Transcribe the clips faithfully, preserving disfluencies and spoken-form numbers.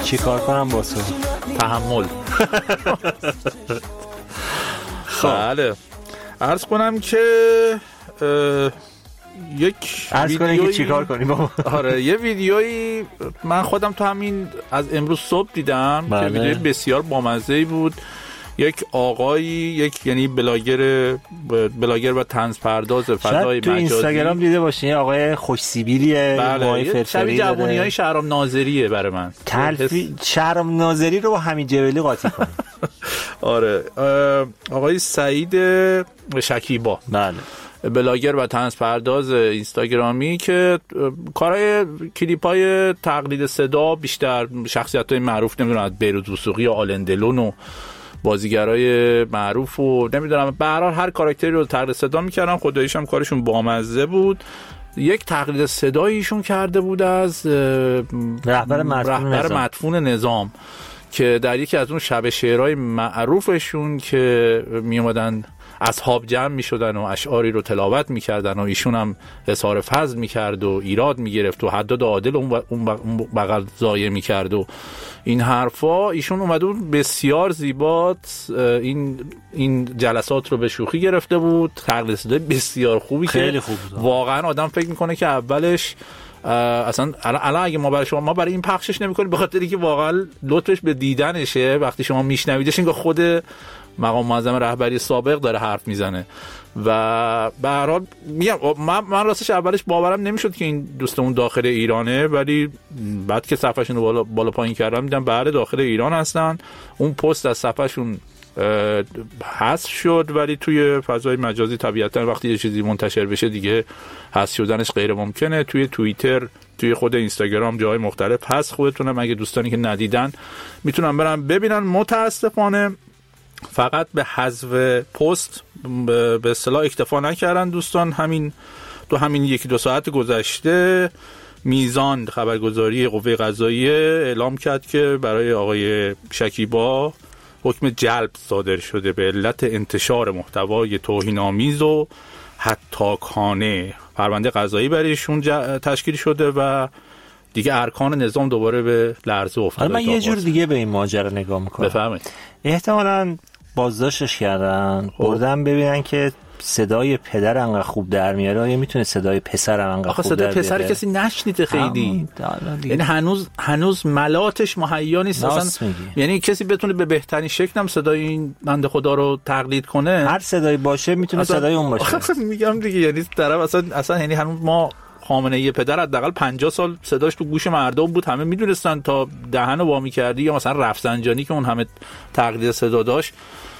چی کار کنم با تو؟ تحمل. بله عرض کنم که یک عرض کنم که چی کار کنی بابا. آره یه ویدیویی من خودم تو همین از امروز صبح دیدم بله. که ویدیو بسیار بامزه‌ای بود. یک آقایی یک یعنی بلاگر بلاگر و طنز پرداز فضای مجازی تو اینستاگرام دیده باشین یه آقای خوش سیبیلیه. بله شبیه جوونیای شهرام ناظریه برای من. تلفی شهرام ناظری رو با همین جبلی قاطی کنه. آره آقای سعید شکیبا بله بلاگر و طنز پرداز اینستاگرامی که کارهای کلیپای تقلید صدا بیشتر شخصیت‌های معروف نمیدونم از بیروت وثوقی یا آلندلون و بازیگرای معروف و نمیدونم به هر حال هر کاراکتری رو تقلید صدا میکردن. خداییش هم کارشون بامزه بود. یک تقلید صدایی ایشون کرده بود از رهبر مدفون رهبر مدفون نظام که در یکی از اون شب شعرهای معروفشون که می اومدن اصحاب جمع می شدن و اشعاری رو تلاوت می کردن و ایشون هم اظهار فضل می کرد و ایراد می گرفت و حداد عادل اون بغل ضایع می کرد و این حرفا. ایشون اومده بود بسیار زیبات این این جلسات رو به شوخی گرفته بود. تقلید صدای بسیار خوبی خیلی که خوب واقعا آدم فکر میکنه که اولش اصلا الان اگه ما برای شما ما برای این پخشش نمی‌کنیم به خاطر اینکه واقعا لطفش به دیدنشه. وقتی شما میشنویدش اینکه خود مقام معظم رهبری سابق داره حرف میزنه و به هر حال میگم من, من راستش اولش باورم نمیشد که این دوستمون داخل ایرانه، ولی بعد که صفحه‌شون رو بالا, بالا پایین کردم دیدم بله داخل ایران هستن. اون پست از صفحه‌شون حذف شد ولی توی فضای مجازی طبیعتا وقتی یه چیزی منتشر بشه دیگه حذف شدنش غیر ممکنه. توی توییتر توی خود اینستاگرام جای مختلف هست. خودتونم اگه دوستانی که ندیدن میتونن برن ببینن. متاسفانه فقط به حذف پست به اصطلاح اکتفا نکردن دوستان. همین تو همین یکی دو ساعت گذشته میزان خبرگزاری قوه قضاییه اعلام کرد که برای آقای شکیبا حکم جلب صادر شده به علت انتشار محتوای توهین‌آمیز و هتاکانه. پرونده قضایی برایشون تشکیل شده و دیگه ارکان نظام دوباره به لرزه افتاده. من یه جور دیگه به این ماجرا نگاه میکنم. بفرمایید. احتمالاً بازداشتش کردن بردن ببینن که صدای پدر انقدر خوب در میاره یا میتونه صدای پسر انقدر خوب در بیاره. آخه صدای پسر کسی نشنیده خیلی، یعنی هنوز هنوز ملاتش مهیا نیست اصلا. یعنی کسی بتونه به بهترین شکل هم صدای این بنده خدا رو تقلید کنه. هر صدایی باشه میتونه صدای اون باشه. میگم دیگه یعنی طرف اصلا اصلا یعنی هنوز ما خامنه ای پدر حداقل پنجاه سال صداش تو گوش مردم بود، همه میدونستن تا دهنو وا می‌کردی یا مثلا رفسنجانی که اون همه تقلید صدا داشت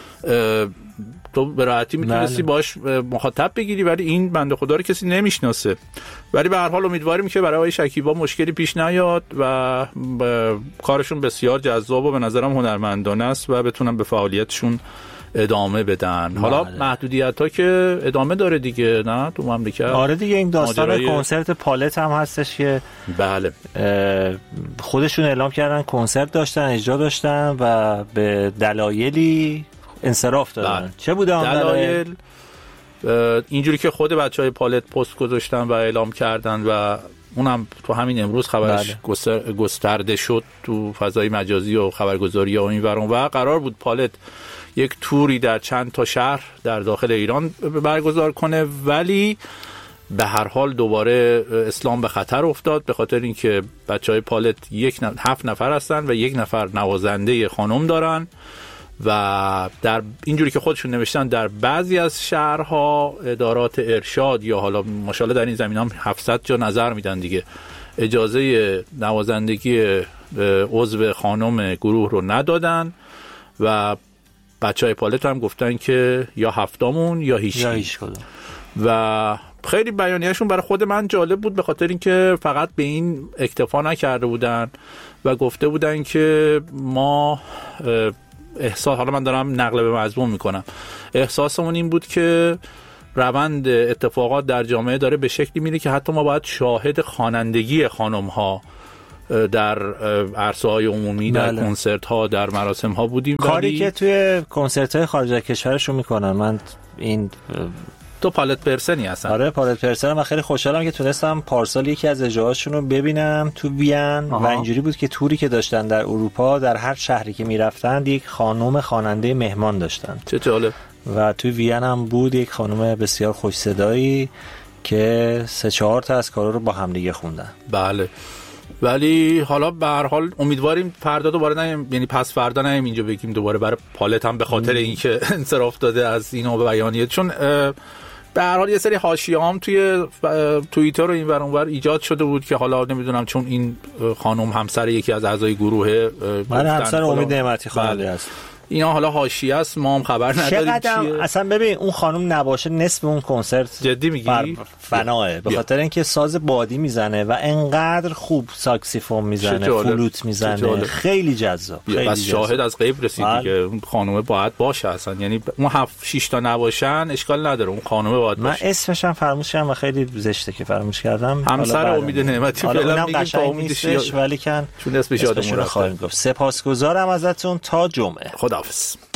تو به راحتی میتونستی باش مخاطب بگیری، ولی این بنده خدا رو کسی نمیشناسه. ولی به هر حال امیدواریم که برای آقای شکیبا مشکلی پیش نیاد و کارشون بسیار جذاب و به نظرم هنرمندانه است و بتونن به فعالیتشون ادامه بدن. حالا محدودیت‌ها که ادامه داره دیگه نه تو مملکت. آره دیگه این داستان ماجرای... کنسرت پالت هم هستش که بله خودشون اعلام کردن کنسرت داشتن اجرا داشتن و به دلایلی انصراف دادن. بله. چه بوده اون دلایل؟ اینجوری که خود بچهای پالت پست گذاشتن و اعلام کردن و اونم تو همین امروز خبرش بله. گستر... گسترده شد تو فضای مجازی و خبرگزاری و این ورون و قرار بود پالت یک توری در چند تا شهر در داخل ایران برگزار کنه، ولی به هر حال دوباره اسلام به خطر افتاد به خاطر اینکه بچهای پالت یک نف... هفت نفر هستن و یک نفر نوازنده خانم دارن و در اینجوری که خودشون نوشتن در بعضی از شهرها ادارات ارشاد یا حالا ماشاءالله در این زمینه هم هفتصد جا نظر میدن دیگه اجازه نوازندگی عضو خانم گروه رو ندادن و بچهای پالت هم گفتن که یا هفتامون یا هیچ کدوم. و خیلی بیانیه‌شون برای خود من جالب بود به خاطر اینکه فقط به این اکتفا نکرده بودن و گفته بودن که ما احساس، حالا من دارم نقل به مضمون میکنم، احساسمون این بود که روند اتفاقات در جامعه داره به شکلی میره که حتی ما باید شاهد خوانندگی خانم ها در عرصه های عمومی بله. در کنسرت ها در مراسم ها بودیم. کاری که توی کنسرت های خارج از کشورشون میکنن من این تو پالت پرسنی هستن؟ آره پالت پرسن. من خیلی خوشحالم که تونستم پارسال یکی از اجراهاشون رو ببینم تو وین و اینجوری بود که توری که داشتن در اروپا در هر شهری که میرفتن یک خانم خواننده مهمان داشتن. چه جالب. و تو وین هم بود یک خانم بسیار خوش صدایی که سه چهار تا از کارا رو با هم دیگه خوندن. بله. ولی حالا به هر حال امیدواریم فردا دوباره نیم، یعنی پس فردا نیم اینجا بگیم دوباره برای پالت هم به خاطر اینکه انصراف داده از اینو به بیانیه، چون به هر حال یه سری حاشیه‌ام توی توییتر و این ور اون ور ایجاد شده بود که حالا نمیدونم چون این خانم همسر یکی از اعضای گروه، من همسر امید نعمتی خانواده است، اینا حالا حاشیه است، ما هم خبر نداریم چیه. اصلا ببین اون خانم نباشه نصف اون کنسرت جدی میگی فناه، به خاطر اینکه ساز بادی میزنه و انقدر خوب ساکسیفون میزنه، فلوت میزنه، خیلی جذاب. بس شاهد از غیب رسید دیگه، اون خانم باید باشه اصلا، یعنی اون هفت شش تا نباشن اشکال نداره، اون خانم باید باشه. من اسمش هم فراموش کردم و خیلی زشته که فراموش کردم. همسر امید نعمتی فعلا میگیم تا امیدش، ولی کن چون اسمش یادمون رفت. سپاسگزارم ازتون، تا جمعه. خداحافظ.